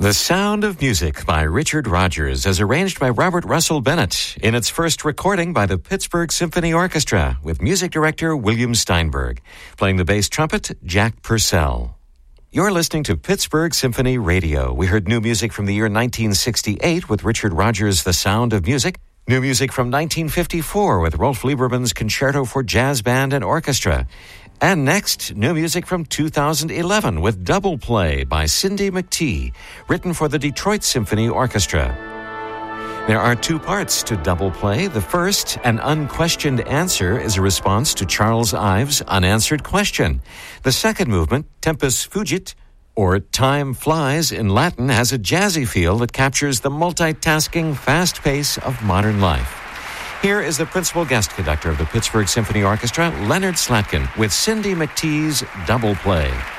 The Sound of Music by Richard Rodgers is arranged by Robert Russell Bennett in its first recording by the Pittsburgh Symphony Orchestra with music director William Steinberg, playing the bass trumpet Jack Purcell. You're listening to Pittsburgh Symphony Radio. We heard new music from the year 1968 with Richard Rodgers' The Sound of Music, new music from 1954 with Rolf Lieberman's Concerto for Jazz Band and Orchestra, and next, new music from 2011 with Double Play by Cindy McTee, written for the Detroit Symphony Orchestra. There are two parts to Double Play. The first, an unquestioned answer, is a response to Charles Ives' unanswered question. The second movement, Tempus Fugit, or Time Flies in Latin, has a jazzy feel that captures the multitasking fast pace of modern life. Here is the principal guest conductor of the Pittsburgh Symphony Orchestra, Leonard Slatkin, with Cindy McTee's Double Play.